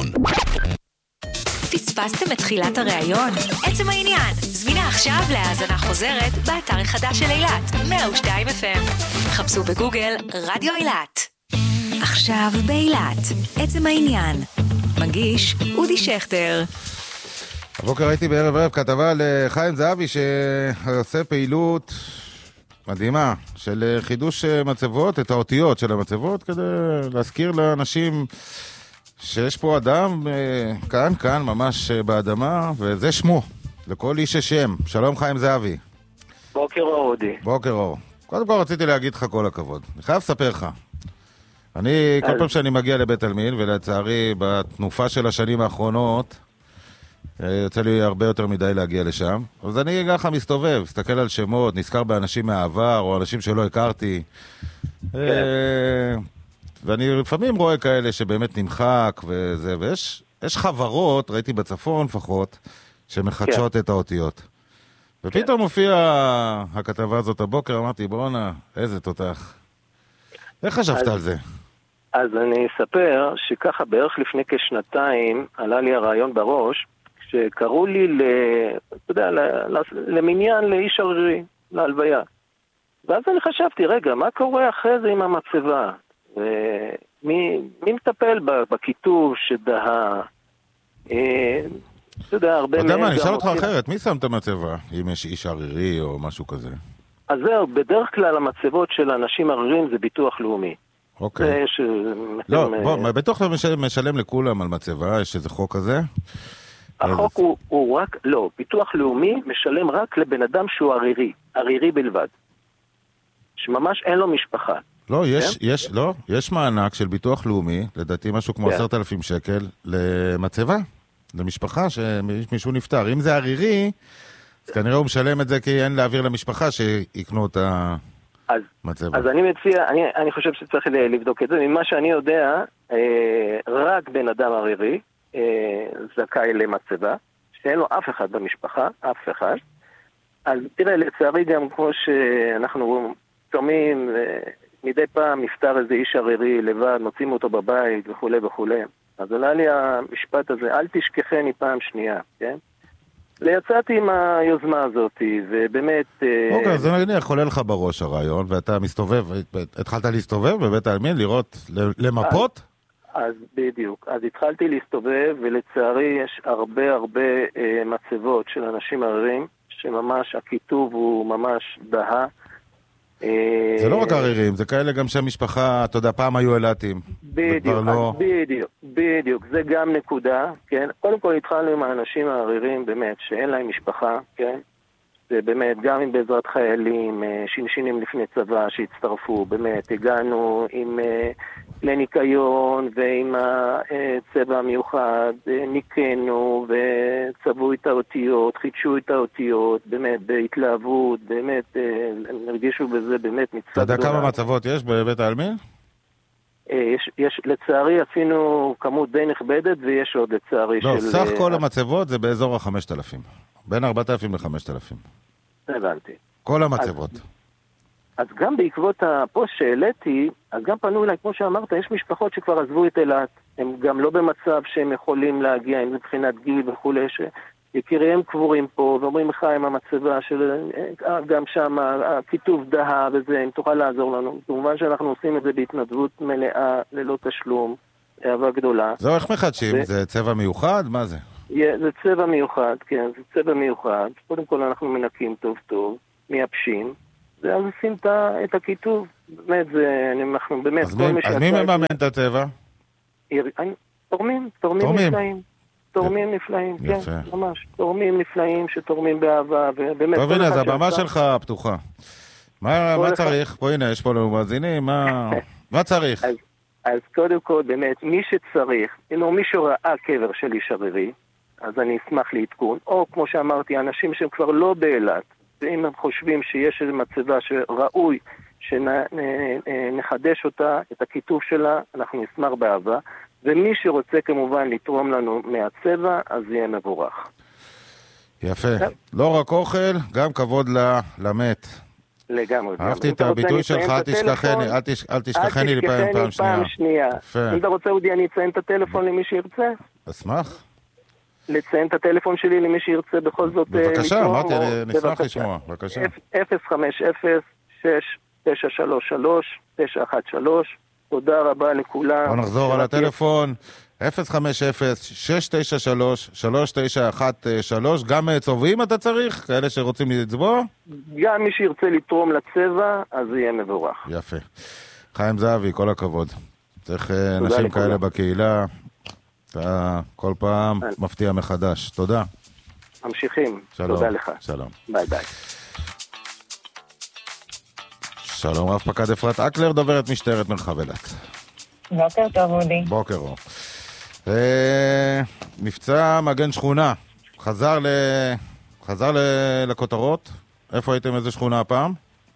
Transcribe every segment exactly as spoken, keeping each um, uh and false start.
הראיון. פספסתם את תחילת הראיון? עצם העניין, זמינה עכשיו להאזנה חוזרת באתר החדש של אילת, מאה ושתיים אף אם. חפשו בגוגל רדיו אילת. עכשיו באילת, עצם העניין. מגיש אודי שכטר. הבוקר הייתי בערב ערב כתבה לחיים זהבי שעושה פעילות מדהימה של חידוש מצבות, את האותיות של המצבות, כדי להזכיר לאנשים שיש פה אדם כאן, כאן, ממש באדמה, וזה שמו, לכל איש השם. שלום חיים זהבי. בוקר אור אודי. בוקר אור. קודם כל רציתי להגיד לך כל הכבוד. אני חייב לספר לך. אני, כל פעם שאני מגיע לבית אלמין, ולצערי בתנופה של השנים האחרונות, יוצא לי הרבה יותר מדי להגיע לשם. אז אני ככה מסתובב, מסתכל על שמות, נזכר באנשים מהעבר, או אנשים שלא הכרתי. ואני לפעמים רואה כאלה שבאמת נמחק וזה, ויש יש חברות, ראיתי בצפון לפחות, שמחדשות את האותיות. ופתאום מופיע הכתבה הזאת הבוקר, אמרתי, בואנה, איזה תותח. איך חשבת על זה? אז אני אספר שככה בערך לפני כשנתיים עלה לי הרעיון בראש, שקראו לי ל, אתה יודע, למניין לאיש ערירי, להלוויה. ואז אני חשבתי, רגע, מה קורה אחרי זה עם המצבה? ומי מי מטפל בכיתוב שדהה? אתה יודע, הרבה... אתה יודע מה, אני אשאל אותך אחרת, מי שם את המצבה? אם יש איש ערירי או משהו כזה? אז זהו, בדרך כלל המצבות של אנשים עריריים זה ביטוח לאומי. אוקיי. לא, בוא, ביטוח לאומי משלם לכולם על מצבה, יש איזה חוק כזה? החוק הוא, הוא רק, לא, ביטוח לאומי משלם רק לבן אדם שהוא ערירי, ערירי בלבד. שממש אין לו משפחה. לא, יש, יש, לא, יש מענק של ביטוח לאומי, לדעתי משהו כמו עשרת אלפים שקל, למצבה, למשפחה שמישהו נפטר. אם זה ערירי, אז כנראה הוא משלם את זה כי אין להעביר למשפחה שיקנו את המצבה. אז אני מציע, אני, אני חושב שצריך לבדוק את זה. ממה שאני יודע, רק בן אדם ערירי, זכאי למצבה, שאין לו אף אחד במשפחה, אף אחד. אז תראה, לצערי גם כמו שאנחנו שומעים, מדי פעם נפטר איזה איש ערירי לבד, מוצאים אותו בבית וכו' וכו'. אז עלה לי המשפט הזה, אל תשכחני פעם שנייה, כן? ויצאתי עם היוזמה הזאת, ובאמת... אוקיי, אז אני יכול לך בראש הרעיון, ואתה מסתובב, התחלת להסתובב בבית העלמין, לראות, למפות? אז בדיוק, אז התחלתי להסתובב, ולצערי יש הרבה הרבה אה, מצבות של אנשים ערירים, שממש הכיתוב הוא ממש דהה. אה, זה לא רק ערירים, זה כאלה גם שהמשפחה, אתה יודע, פעם היו אלעתים. בדיוק, לא... בדיוק, בדיוק, זה גם נקודה, כן? קודם כל התחלנו עם האנשים הערירים, באמת, שאין להם משפחה, כן? ובאמת, גם עם בעזרת חיילים, שינשינים לפני צבא שהצטרפו, באמת, הגענו עם כלי ניקיון ועם הצבע המיוחד, ניקנו וצבעו את האותיות, חידשו את האותיות, באמת, בהתלהבות, באמת, הרגישו בזה באמת מצווה גדולה. אתה יודע כמה מצבות יש בבית העלמין? יש, יש, לצערי עשינו כמות די נכבדת, ויש עוד לצערי לא, של... סך כל המצבות זה באזור ה-חמשת אלפים. בין ארבעת אלפים ל-חמשת אלפים. הבנתי. כל המצבות. אז, אז גם בעקבות הפוסט שהעליתי, אז גם פנו אליי, כמו שאמרת, יש משפחות שכבר עזבו את אילת, הם גם לא במצב שהם יכולים להגיע, הם מבחינת גיל וכו', שיקיריהם קבורים פה, ואומרים לך עם המצבה של, גם שם הכיתוב דהה וזה, אם תוכל לעזור לנו. כמובן שאנחנו עושים את זה בהתנדבות מלאה, ללא תשלום, אהבה גדולה. זהו, איך מחדשים? ו... זה צבע מיוחד? מה זה? זה צבע מיוחד, כן, זה צבע מיוחד. קודם כל אנחנו מנקים טוב טוב, מייבשים, ואז עושים את הכיתוב. באמת, זה, אנחנו באמת... אז, מי, אז מי מממן את הצבע? תורמים, תורמים נפלאים. תורמים נפלאים, כן, ממש. תורמים נפלאים שתורמים באהבה, ובאמת... טוב, הנה, אז הבמה שלך פתוחה. מה צריך? פה, הנה, יש פה לנו מאזינים, מה צריך? אז קודם כל, באמת, מי שצריך, מי שראה קבר של איש ערירי, אז אני אשמח להתקון, או כמו שאמרתי, אנשים שהם כבר לא באילת, ואם הם חושבים שיש איזו מצבה שראוי שנחדש אותה, את הכיתוב שלה, אנחנו נשמח באהבה, ומי שרוצה כמובן לתרום לנו מהצבע, אז יהיה מבורך. יפה. לא רק אוכל, גם כבוד למת. לגמרי. אהבתי את הביטוי שלך, אל תשכחני לי פעם שנייה. אם אתה רוצה, אודי, אני אציין את הטלפון למי שירצה. אשמח. לציין את הטלפון שלי למי שירצה בכל זאת... בבקשה, אמרתי, נשמח לשמוע, בבקשה. אפס חמש אפס שש תשע שלוש שלוש תשע אחת שלוש. תודה רבה לכולם. בוא נחזור על הטלפון, אפס חמש אפס שש תשע שלוש שלוש תשע אחת שלוש. גם צובעים אתה צריך? כאלה שרוצים לצבוע? גם מי שירצה לתרום לצבע, אז זה יהיה מבורך. יפה. חיים זהבי, כל הכבוד. צריך אנשים כאלה בקהילה. אתה כל פעם מפתיע מחדש. תודה. ממשיכים. שלום. תודה לך. שלום. ביי ביי. שלום רב פקד אפרת אקלר, דוברת משטרת מרחב אילת. בוקר טוב, אודי. בוקר אור. מבצע מגן שכונה. חזר ל... חזר ל... לכותרות. איפה הייתם, איזה שכונה הפעם?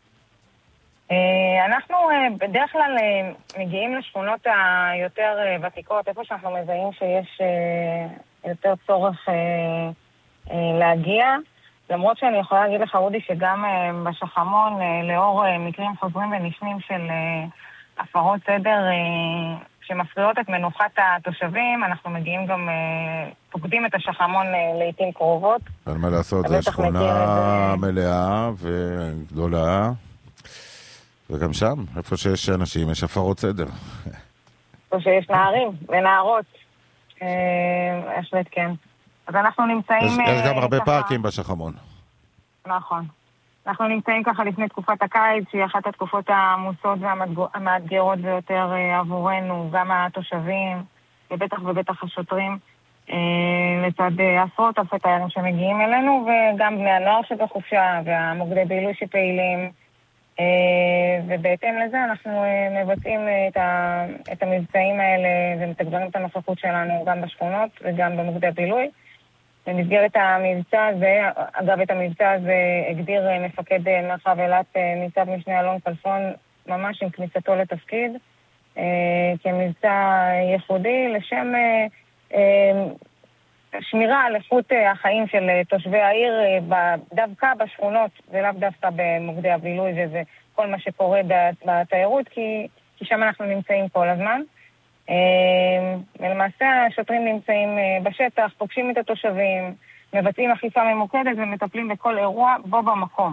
אנחנו בדרך כלל מגיעים לשכונות היותר ותיקות, איפה שאנחנו מזהים שיש יותר צורך להגיע. למרות שאני יכולה להגיד לך, אודי, שגם בשחמון, לאור מקרים חוזרים ונשנים של הפרות סדר שמפריעות את מנוחת התושבים, אנחנו מגיעים גם, פוקדים את השחמון לעתים קרובות. אין מה לעשות, זו שכונה מלאה וגדולה. וגם שם, איפה שיש אנשים, יש הפרות סדר. איפה שיש נערים ונערות. בהחלט כן. אז אנחנו נמצאים... יש גם הרבה פארקים בשחמון. נכון. אנחנו נמצאים ככה לפני תקופת הקיץ, שהיא אחת התקופות העמוסות והמאתגרות ביותר עבורנו, גם התושבים, ובטח ובטח השוטרים, לצד עשרות אלפי תיירים שמגיעים אלינו, וגם בני הנוער שבחופשה, והמוקדי בילוי שפעילים, ובהתאם לזה אנחנו מבצעים את המבצעים האלה ומתגברים את הנוכחות שלנו גם בשכונות וגם במוקדי בילוי. במסגרת המבצע הזה, אגב את המבצע הזה הגדיר מפקד מרחב אילת ניצב משנה אלון כלפון ממש עם כניסתו לתפקיד, כמבצע ייחודי לשם שמירה על איכות החיים של תושבי העיר דווקא בשכונות ולאו דווקא במוקדי הבילוי וזה כל מה שקורה בתיירות, כי, כי שם אנחנו נמצאים כל הזמן. ולמעשה השוטרים נמצאים בשטח, פוגשים את התושבים, מבצעים אכיפה ממוקדת ומטפלים בכל אירוע בו במקום.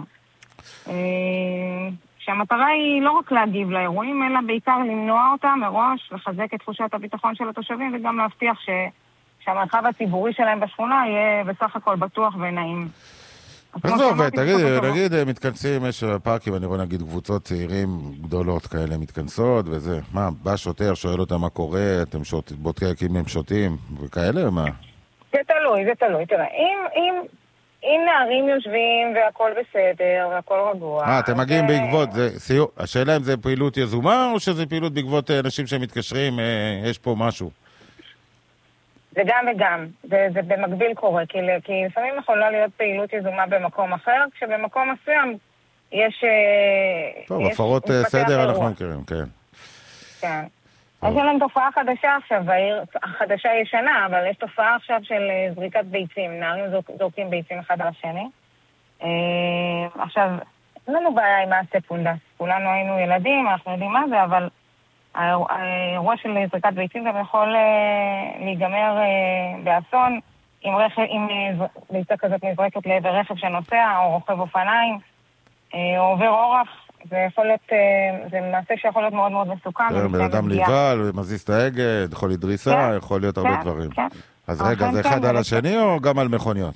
שהמטרה היא לא רק להגיב לאירועים, אלא בעיקר למנוע אותם מראש, לחזק את תחושת הביטחון של התושבים וגם להבטיח ש... שהמרחב הציבורי שלהם בשכונה יהיה בסך הכל בטוח ונעים. איך זה עובד? תגיד, נגיד מתכנסים, יש פארקים, אני רואה נגיד קבוצות צעירים גדולות כאלה מתכנסות וזה, מה, בא שוטר, שואל אותם מה קורה, אתם בודקים הם שותים וכאלה, מה? זה תלוי, זה תלוי, תראה, אם, אם, אם נערים יושבים והכל בסדר והכל רגוע... אה, אתם מגיעים בעקבות, זה סיור, השאלה אם זה פעילות יזומה או שזה פעילות בעקבות אנשים שמתקשרים, יש פה משהו? זה גם וגם, זה, זה במקביל קורה, כי, כי לפעמים יכולה להיות פעילות יזומה במקום אחר, כשבמקום מסוים יש... טוב, יש הפרות סדר אירוע. אנחנו מכירים, כן. כן. אז יש לנו תופעה חדשה עכשיו, העיר החדשה ישנה, אבל יש תופעה עכשיו של זריקת ביצים, נערים זורקים ביצים אחד על השני. עכשיו, אין לנו בעיה עם מעשה פונדס, כולנו היינו ילדים, אנחנו יודעים מה זה, אבל... האירוע של זריקת ביצים גם יכול להיגמר באסון אם ביצה כזאת נזרקת לעבר רכב שנוסע או רוכב אופניים או עובר אורח. זה יכול להיות, זה מעשה שיכול להיות מאוד מאוד מסוכן. בן אדם נבהל ומזיז את ההגה, יכול להיות דריסה, יכול להיות הרבה דברים. אז רגע, זה אחד על השני או גם על מכוניות?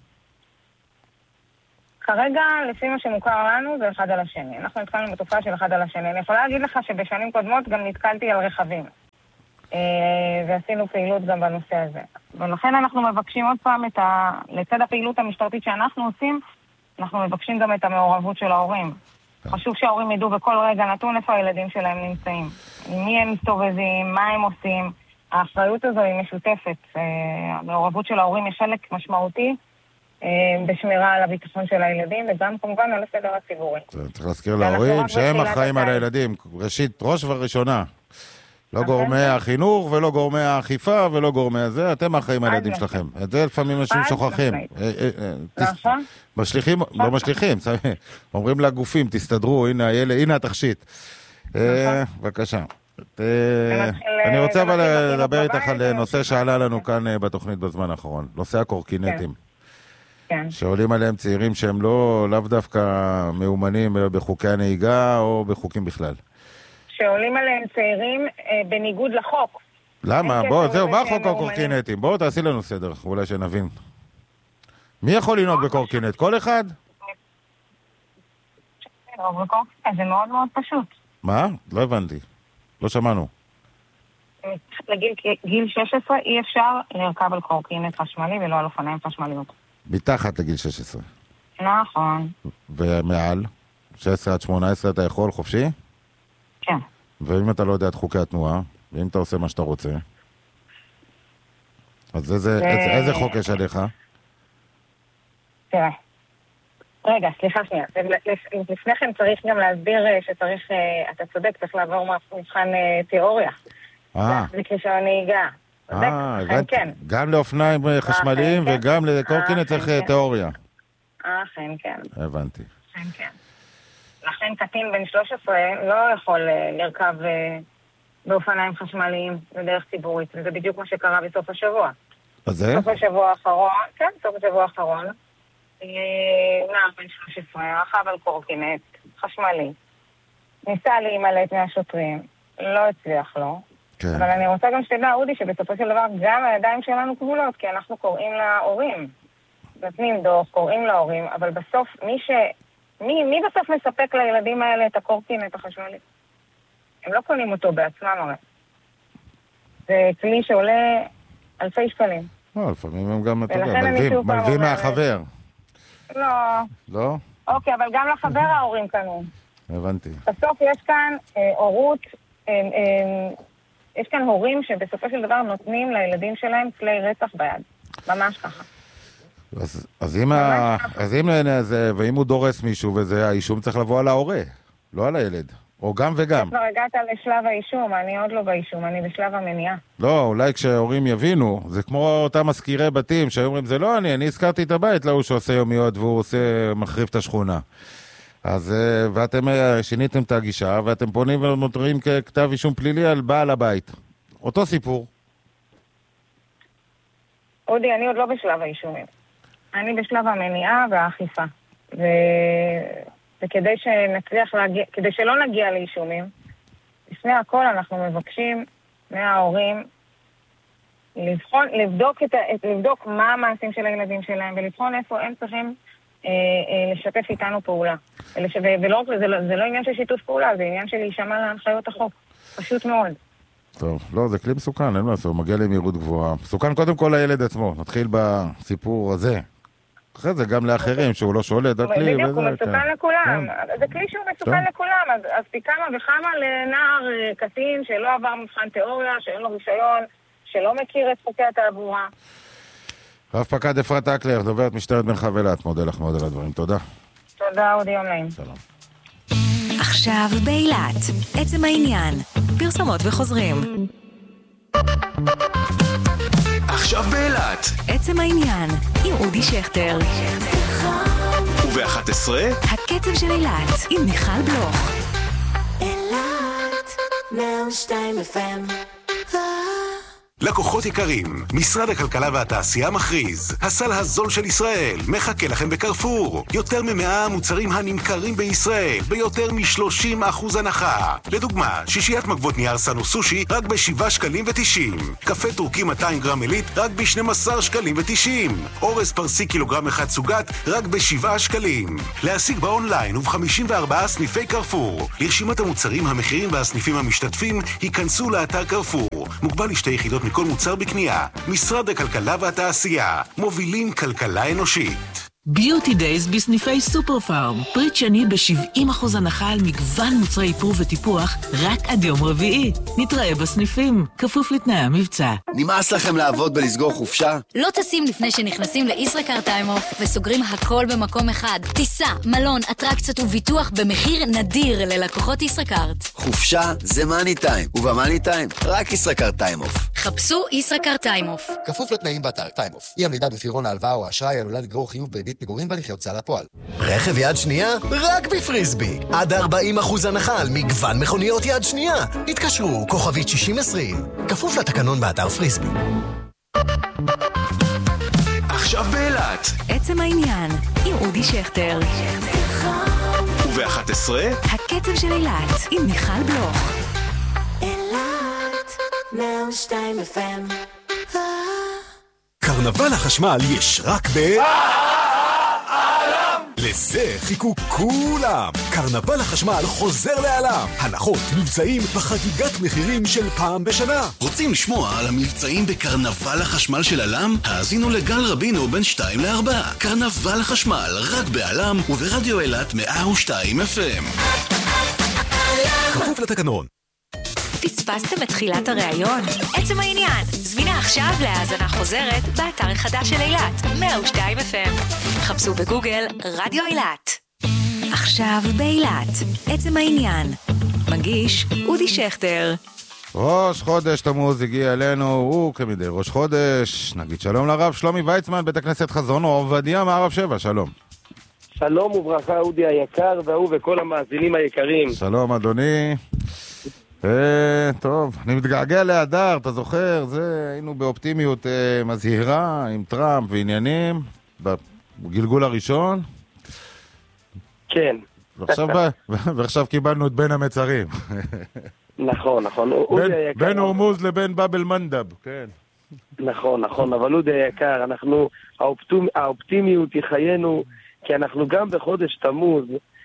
כרגע, לפי מה שמוכר לנו, זה אחד על השני. אנחנו התחלנו בתופעה של אחד על השני. אני יכולה להגיד לך שבשנים קודמות גם נתקלתי על רכבים. ועשינו פעילות גם בנושא הזה. ולכן אנחנו מבקשים עוד פעם את ה... לצד הפעילות המשטרתית שאנחנו עושים, אנחנו מבקשים גם את המעורבות של ההורים. חשוב שההורים ידעו בכל רגע נתון איפה הילדים שלהם נמצאים. מי הם מסתובבים, מה הם עושים. האחריות הזו היא משותפת. המעורבות של ההורים יש חלק משמעותי בשמירה על הביטחון של הילדים, וגם כמובן על הסדר הציבורי. צריך להזכיר להורים שהם אחראים על הילדים. ראשית, ראש וראשונה. לא גורמי החינוך ולא גורמי האכיפה ולא גורמי הזה, אתם אחראים על הילדים שלכם. את זה לפעמים אנשים שוכחים. משליחים, לא משליחים, אומרים לגופים, תסתדרו, הנה התכשיט. בבקשה. אני רוצה אבל לדבר איתך על נושא שעלה לנו כאן בתוכנית בזמן האחרון, נושא הקורקינטים. שעולים עליהם צעירים שהם לא לאו דווקא מאומנים בחוקי הנהיגה או בחוקים בכלל. שעולים עליהם צעירים בניגוד לחוק. למה? בואו, זהו, מה חוק הקורקינטים? בואו תעשי לנו סדר, אולי שנבין. מי יכול לנהוג בקורקינט? כל אחד? זה מאוד מאוד פשוט. מה? לא הבנתי. לא שמענו. לגיל שש עשרה אי אפשר לרכב על קורקינט חשמלי ולא על אופניים חשמליות. מתחת לגיל שש עשרה. נכון. ומעל? שש עשרה עד שמונה עשרה אתה יכול חופשי? כן. ואם אתה לא יודע את חוקי התנועה, ואם אתה עושה מה שאתה רוצה, אז איזה, ו... איזה, איזה חוק יש עליך? תראה. רגע, סליחה שנייה. לפני כן צריך גם להסביר שצריך, אתה צודק, צריך לעבור מבחן תיאוריה. אה. זה רישיון נהיגה. אה, גם לאופניים חשמליים וגם לקורקינט צריך תיאוריה. אה, כן, כן. הבנתי. כן, כן. לכן קטין בן שלוש עשרה לא יכול לרכב באופניים חשמליים בדרך ציבורית, וזה בדיוק מה שקרה בסוף השבוע. אז זה? בסוף השבוע האחרון, כן, בסוף השבוע האחרון, נער בן שלוש עשרה רכב על קורקינט חשמלי, ניסה להימלט מהשוטרים, לא הצליח לו, כן. אבל אני רוצה גם שתדע, אודי, שבסופו של דבר גם הידיים שלנו כבולות, כי אנחנו קוראים להורים, נותנים דוח, קוראים להורים, אבל בסוף מי ש... מי, מי בסוף מספק לילדים האלה את הקורקינט החשמלי? הם לא קונים אותו בעצמם הרי. זה כלי שעולה אלפי שקלים. לא, לפעמים הם גם, אתה יודע, מלווים, מלווים מהחבר. לא. לא? אוקיי, אבל גם לחבר ההורים קנו. הבנתי. בסוף יש כאן אה, הורות, אה, אה, יש כאן הורים שבסופו של דבר נותנים לילדים שלהם כלי רצח ביד. ממש ככה. אז, אז אם, ה... אז אם זה, ואם הוא דורס מישהו וזה, האישום צריך לבוא על ההורה, לא על הילד. או גם וגם. כבר הגעת לשלב האישום, אני עוד לא באישום, אני בשלב המניעה. לא, אולי כשהורים יבינו, זה כמו אותם מזכירי בתים, שאומרים, זה לא אני, אני הזכרתי את הבית, לא הוא שעושה יומיות והוא עושה, מחריב את השכונה. אז, ואתם שיניתם את הגישה, ואתם פונים ונותרים ככתב אישום פלילי על בעל הבית. אותו סיפור. אודי, אני עוד לא בשלב האישומים. אני בשלב המניעה והאכיפה. ו... וכדי שנצליח להגיע, כדי שלא נגיע לאישומים, לפני הכל אנחנו מבקשים מההורים לבחון, לבדוק, את, לבדוק מה המעשים של הילדים שלהם, ולבחון איפה הם צריכים אה, אה, לשתף איתנו פעולה. ולש... ולא, זה, לא, זה לא עניין של שיתוף פעולה, זה עניין של להישמע להנחיות החוק. פשוט מאוד. טוב, לא, זה כלי מסוכן, אין מה לעשות, הוא מגיע למהירות גבוהה. מסוכן קודם כל לילד עצמו, נתחיל בסיפור הזה. אחרי זה גם לאחרים, שהוא לא שולט, הכלי וזה. בדיוק, הוא מסוכן לכולם. זה כלי שהוא מסוכן לכולם, אז פי כמה וכמה לנער קטין שלא עבר מבחן תיאוריה, שאין לו רישיון, שלא מכיר את חוקי התעבורה. רב פקד אפרת אקלר, דוברת משטרת בן חבלת, מודה לך מאוד על הדברים. תודה. תודה, אודי, יום נעים. שלום. עכשיו באילת, עצם העניין, פרסומות וחוזרים. עכשיו באילת, עצם העניין, עם אודי שכטר. וב-אחת עשרה, הקצב של אילת, עם מיכל בלוך. אילת, מאה ושתיים אף אם. לקוחות יקרים, משרד הכלכלה והתעשייה מכריז, הסל הזול של ישראל מחכה לכם בקרפור. יותר ממאה מוצרים הנמכרים בישראל ביותר מ-שלושים אחוז הנחה. לדוגמה, שישיית מגבות נייר סנו סושי רק ב-שבעה שקלים ותשעים. קפה טורקי מאתיים גרם עילית רק ב-שנים עשר שקלים ותשעים. אורז פרסי קילוגרם אחד סוגת רק ב-שבעה שקלים. להשיג באונליין וב-חמישים וארבעה סניפי קרפור. לרשימת המוצרים, המחירים והסניפים המשתתפים, היכנסו לאתר קרפור. מוגבל לשתי יחידות מכל מוצר בקנייה. משרד הכלכלה והתעשייה. מובילים כלכלה אנושית. ביוטי דייז בסניפי סופר פארם. פריט שני ב-שבעים אחוז הנחה על מגוון מוצרי איפור וטיפוח רק עד יום רביעי. נתראה בסניפים. כפוף לתנאי המבצע. נמאס לכם לעבוד בלסגור חופשה? לא טסים לפני שנכנסים לישראכרט טיים אוף וסוגרים הכל במקום אחד. טיסה, מלון, אטרקציות וביטוח במחיר נדיר ללקוחות ישראכרט. חופשה זה מאני טיים, ובמאני טיים רק ישראכרט טיים אוף. חפשו ישראכרט טיים אוף. כפוף לתנאים באתר טיים אוף. אי עמידה בפירעון ההלוואה או האשראי עלולה לגרור חיוב בריבית ריבית פיגורים והליכי הוצאה לפועל. רכב יד שנייה? רק בפריסבי. עד ארבעים אחוז הנחה על מגוון מכוניות יד שנייה. התקשרו, כוכבית שישים עשרים. כפוף לתקנון באתר פריסבי. עכשיו באילת. עצם העניין, עם אודי שכטר. וב-אחת עשרה, הקצב של אילת, עם מיכל בלוך. אילת, מאה ושתיים אף אם. קרנבל החשמל יש רק ב... לזה חיכו כולם. קרנבל החשמל חוזר לעלם. הנחות, מבצעים וחגיגת מחירים של פעם בשנה. רוצים לשמוע על המבצעים בקרנבל החשמל של עלם? האזינו לגל רבינו בין שתיים לארבע. קרנבל החשמל רק בעלם וברדיו אילת מאה ושתיים אף אם. כפוף לתקנון. פספסתם את תחילת הראיון? עצם העניין, זמינה עכשיו להאזנה חוזרת באתר החדש של אילת, מאה ושתיים אף אם. חפשו בגוגל רדיו אילת. עכשיו באילת, עצם העניין. מגיש אודי שכטר. ראש חודש תמוז הגיע אלינו, הוא כמדי ראש חודש. נגיד שלום לרב שלומי ויצמן, בית הכנסת חזון עובדיה מערב שבע, שלום. שלום וברכה אודי היקר והוא וכל המאזינים היקרים. שלום אדוני. אה, טוב, אני מתגעגע לאדר, אתה זוכר? זה, היינו באופטימיות אה, מזהירה עם טראמפ ועניינים בגלגול הראשון. כן. ועכשיו, ועכשיו קיבלנו את בין המצרים. נכון, נכון. בין, בין הורמוז לבין באבל מנדב, כן. נכון, נכון, אבל אודי היקר, אנחנו, האופטימ, האופטימיות היא חיינו, כי אנחנו גם בחודש תמוז,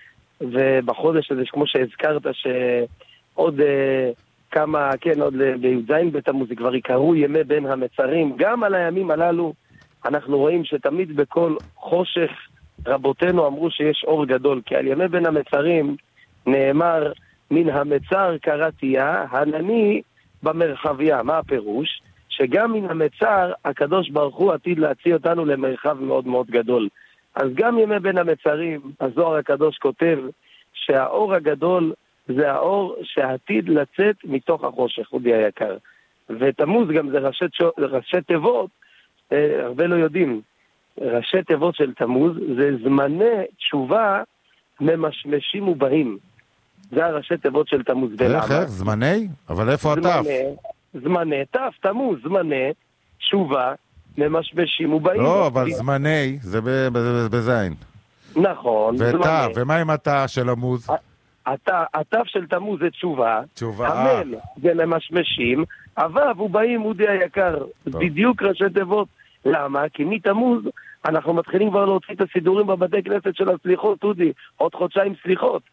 ובחודש הזה, כמו שהזכרת, ש... עוד uh, כמה, כן, עוד בי"ז בתמוז כבר יקראו ימי בין המצרים. גם על הימים הללו אנחנו רואים שתמיד בכל חושך רבותינו אמרו שיש אור גדול, כי על ימי בין המצרים נאמר מן המצר קראתיה, הנני במרחביה. מה הפירוש? שגם מן המצר הקדוש ברוך הוא עתיד להציע אותנו למרחב מאוד מאוד גדול. אז גם ימי בין המצרים, הזוהר הקדוש כותב שהאור הגדול זה האור שעתיד לצאת מתוך החושך, אודי היקר. ותמוז גם זה ראשי, ראשי תיבות, אה, הרבה לא יודעים, ראשי תיבות של תמוז זה זמני תשובה ממשמשים ובאים. זה הראשי תיבות של תמוז. איך, איך? זמני? אבל איפה התף? זמני, תף, תמוז, זמני תשובה ממשמשים ובאים. לא, אבל זמני זה בזין. נכון. ותף, ומה עם התא של עמוז? התף של תמוז זה תשובה, תשובה. המל זה ממשמשים, אבב ובאים אודי היקר, בדיוק ראשי תיבות. למה? כי מתמוז אנחנו מתחילים כבר להוציא את הסידורים בבתי כנסת של הסליחות, אודי, עוד חודשיים סליחות.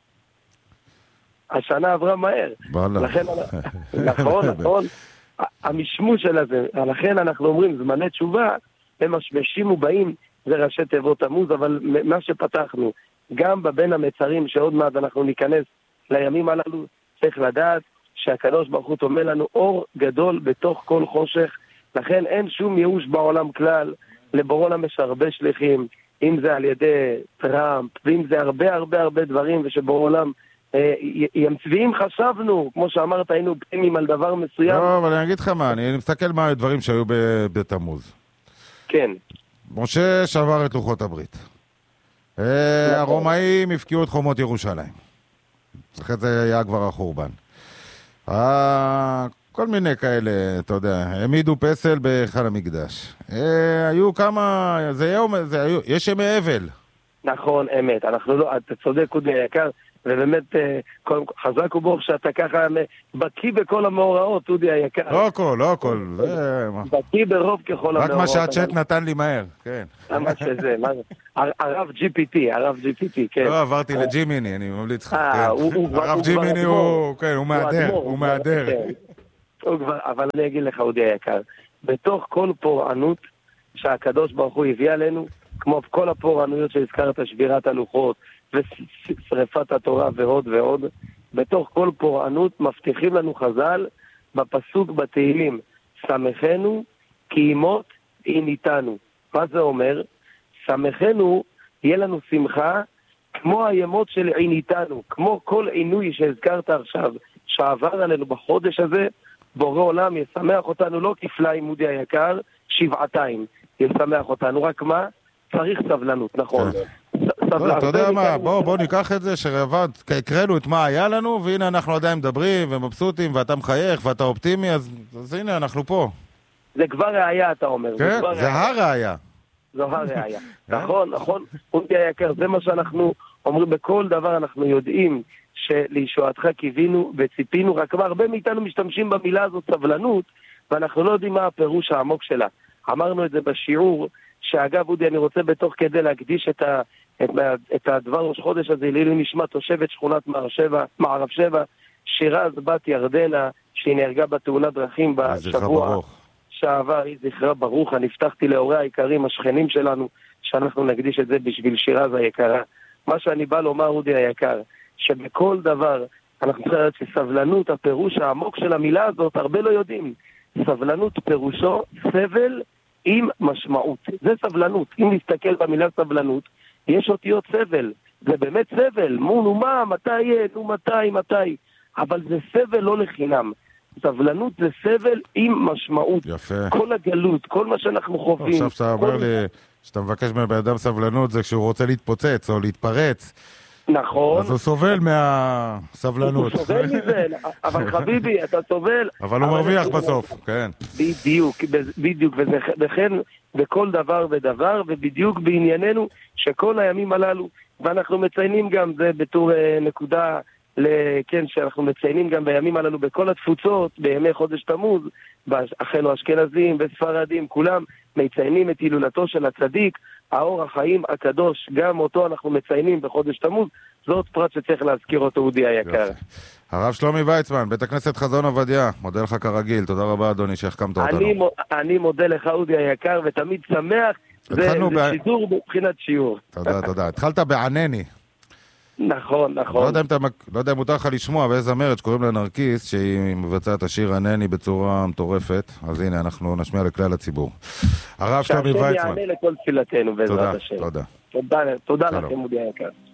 השנה עברה מהר. לכן, נכון, נכון, המשמוש של הזה, לכן אנחנו אומרים זמני תשובה, הם משמשים ובאים, זה ראשי תיבות תמוז, אבל מה שפתחנו, גם בבין המצרים, שעוד מעט אנחנו ניכנס לימים הללו, צריך לדעת שהקדוש ברוך הוא תומא לנו אור גדול בתוך כל חושך, לכן אין שום ייאוש בעולם כלל, לבורא עולם יש הרבה שליחים, אם זה על ידי טראמפ, ואם זה הרבה הרבה הרבה דברים, ושבורא עולם אה, ימצביעים חשבנו, כמו שאמרת, היינו פנימים על דבר מסוים. לא, אבל אני אגיד לך מה, אני מסתכל מה הדברים שהיו בתמוז. כן. משה שבר את לוחות הברית. הרומאים הפקיעו את חומות ירושלים. אחרי זה היה כבר החורבן. כל מיני כאלה, אתה יודע, העמידו פסל בהיכל המקדש. היו כמה, זה יום, יש ימי אבל. נכון, אמת. אנחנו לא, אתה צודק, אודי היקר, ובאמת חזק וברוך שאתה ככה בקיא בכל המאורעות, אודי היקר. לא הכל, לא הכל. בקיא ברוב ככל המאורעות. רק מה שהצ'אט נתן לי מהר, כן. מה שזה, מה זה? הרב ג'י פי טי, הרב ג'י פי טי, כן. לא, עברתי לג'ימיני, אני ממליץ לך. הרב ג'ימיני הוא, כן, הוא מהדר, הוא מהדר. אבל אני אגיד לך, אודי היקר, בתוך כל פורענות שהקדוש ברוך הוא הביא עלינו, כמו כל הפורענויות שהזכרת, שבירת הלוחות ושריפת התורה ועוד ועוד, בתוך כל פורענות מבטיחים לנו חז"ל בפסוק בתהילים, שמחנו כי ימות עיניתנו. מה זה אומר? שמחנו, יהיה לנו שמחה כמו הימות של עיניתנו, כמו כל עינוי שהזכרת עכשיו, שעבר עלינו בחודש הזה, בורא עולם ישמח אותנו לא כפליים, אודי היקר, שבעתיים ישמח אותנו. רק מה? צריך סבלנות, נכון. אתה יודע מה, בוא ניקח את זה שרבד, הקראנו את מה היה לנו, והנה אנחנו עדיין מדברים ומבסוטים, ואתה מחייך ואתה אופטימי, אז הנה אנחנו פה. זה כבר ראיה, אתה אומר. כן, זה הראיה. זו הראיה. נכון, נכון. אודי היקר, זה מה שאנחנו אומרים, בכל דבר אנחנו יודעים שלישועתך קיווינו וציפינו, רק כבר הרבה מאיתנו משתמשים במילה הזאת סבלנות, ואנחנו לא יודעים מה הפירוש העמוק שלה. אמרנו את זה בשיעור, שאגב, אודי, אני רוצה בתוך כדי להקדיש את, ה, את, את הדבר ראש חודש הזה, לילי נשמע תושבת שכונת מערב שבע, מערב שבע, שירז בת ירדנה, שהיא נהרגה בתאונת דרכים בשבוע שעבר, היא זכרה ברוך. אני הבטחתי להורי היקרים, השכנים שלנו, שאנחנו נקדיש את זה בשביל שירז היקרה. מה שאני בא לומר, אודי היקר, שבכל דבר אנחנו צריכים לדעת שסבלנות, הפירוש העמוק של המילה הזאת, הרבה לא יודעים. סבלנות פירושו סבל עם משמעות. זה סבלנות. אם נסתכל במילה סבלנות, יש אותיות סבל. זה באמת סבל. מו, נו מה, מתי יהיה, נו מתי, מתי. אבל זה סבל לא לחינם. סבלנות זה סבל עם משמעות. יפה. כל הגלות, כל מה שאנחנו חווים. עכשיו שאתה אומר לי, שאתה מבקש מבן אדם סבלנות, זה כשהוא רוצה להתפוצץ או להתפרץ. נכון. אז הוא סובל מהסבלנות. הוא סובל מזה, אבל חביבי, אתה סובל. אבל הוא מרוויח בסוף, כן. בדיוק, בדיוק, וכן בכל דבר ודבר, ובדיוק בענייננו שכל הימים הללו, ואנחנו מציינים גם, זה בתור נקודה, כן, שאנחנו מציינים גם בימים הללו בכל התפוצות, בימי חודש תמוז, אחינו אשכנזים וספרדים, כולם מציינים את הילולתו של הצדיק, האור החיים הקדוש, גם אותו אנחנו מציינים בחודש תמוז, זאת פרט שצריך להזכיר אותו, אודי היקר. הרב שלומי ויצמן, בית הכנסת חזון עובדיה, מודה לך כרגיל, תודה רבה אדוני שהחכמת אותנו. אני, אני מודה לך, אודי היקר, ותמיד שמח, זה, זה ב... שידור מבחינת שיעור. תודה, תודה. התחלת בענני. נכון, נכון. לא יודע אם, אתה, לא יודע אם מותר לך לשמוע ואיזה זמרת שקוראים לה נרקיס, שהיא מבצעת השיר ענני בצורה מטורפת, אז הנה אנחנו נשמיע לכלל הציבור. הרב שלומי ויצמן. שהשם יענה לכל תפילתנו בעזרת השם. תודה, תודה. תודה לכם, אודי היקר.